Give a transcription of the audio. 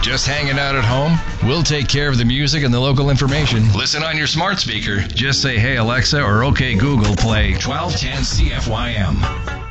Just hanging out at home? We'll take care of the music and the local information. Listen on your smart speaker. Just say, "Hey Alexa," or "Okay Google, play 1210 CFYM."